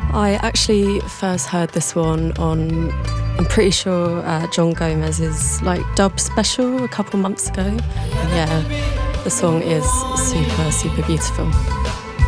I actually first heard this one on, I'm pretty sure, John Gomez's dub special a couple months ago. Yeah, the song is super, super beautiful.